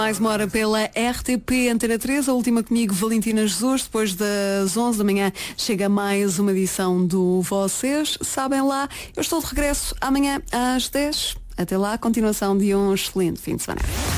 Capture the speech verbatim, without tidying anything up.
Mais uma hora pela R T P Antena três, a última comigo, Valentina Jesus. Depois das onze da manhã chega mais uma edição do Vocês Sabem Lá. Eu estou de regresso amanhã às dez. Até lá, continuação de um excelente fim de semana.